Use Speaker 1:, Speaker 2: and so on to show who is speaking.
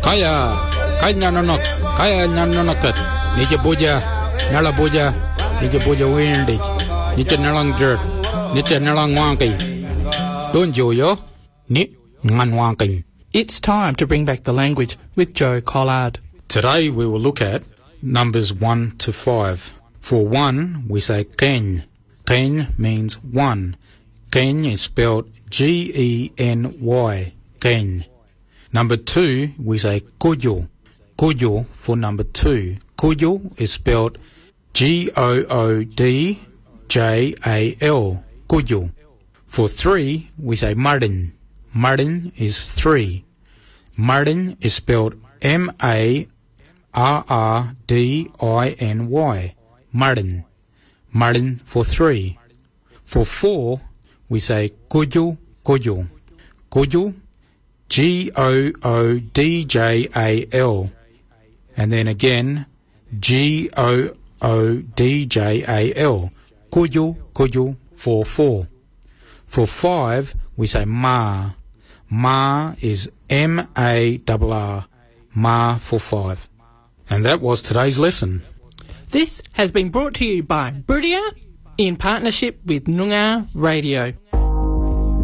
Speaker 1: Kaya nyanonok, kaya nyanonokat. Nije boja, nala boja, nije boja windig. Nije nalang dirt, nije nalang wangi. Don't yo, ni ngan wangi.
Speaker 2: It's time to bring back the language with Joe Collard.
Speaker 1: Today we will look at numbers 1 to 5. For 1, we say Geny. Geny means 1. Geny is spelled Geny. Geny. Number 2, we say Kuyo. Kuyo for number 2. Kuyo is spelled Goodjal. Kuyo. For 3, we say Marin. Marin is 3. Marin is spelled Marrdiny. Marin. Marin for 3. For 4, we say Kuyo. Kuyo. Kuyo, Goodjal. And then again, Goodjal. Kuyo, Kuyo for 4. For 5, we say Ma. Ma is Marr. Ma for 5. And that was today's lesson.
Speaker 2: This has been brought to you by Buriya in partnership with Noongar Radio.